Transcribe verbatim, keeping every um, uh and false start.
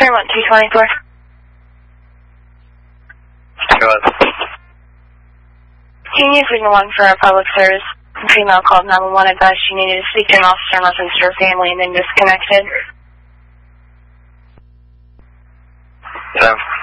Fairmont two twenty-four. Go ahead. Can you use signal one for a public service? A female called nine one one advised she needed to speak to an officer in reference to her family and then disconnected. Yeah.